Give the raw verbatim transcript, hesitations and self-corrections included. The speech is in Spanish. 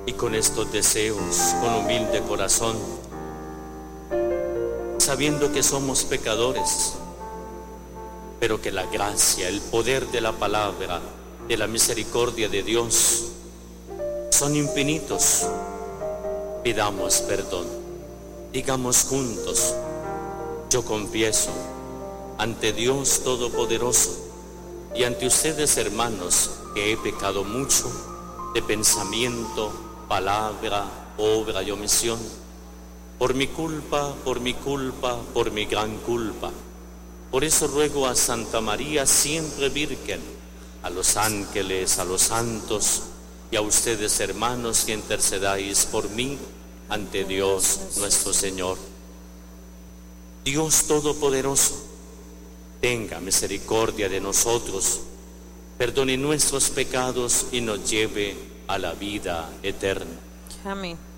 Y con estos deseos, con humilde corazón, sabiendo que somos pecadores, pero que la gracia, el poder de la palabra, de la misericordia de Dios son infinitos, pidamos perdón. Digamos juntos: yo confieso ante Dios Todopoderoso y ante ustedes, hermanos, que he pecado mucho de pensamiento, palabra, obra y omisión, por mi culpa, por mi culpa, por mi gran culpa. Por eso ruego a Santa María, siempre Virgen, a los ángeles, a los santos y a ustedes, hermanos, que intercedáis por mí ante Dios nuestro Señor. Dios Todopoderoso, tenga misericordia de nosotros, perdone nuestros pecados y nos lleve a la vida eterna. Amén.